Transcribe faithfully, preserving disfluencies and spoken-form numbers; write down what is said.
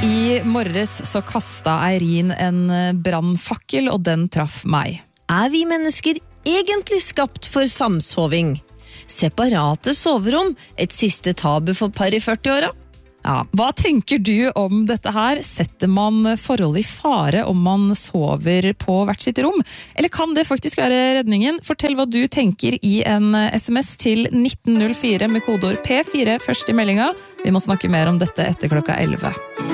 I morges så kastet Eirin en brandfakkel, og den traff meg. Er vi mennesker egentlig skapt for samsoving? Separate soverom, et siste tabu for par i førti-åra? Ja, hva tenker du om dette her? Setter man forholdet i fare om man sover på hvert sitt rom? Eller kan det faktisk være redningen? Fortell hva du tenker i en sms til nitten null fire med kodeord P fire først i meldinga. Vi må snakke mer om dette etter klokka elleve.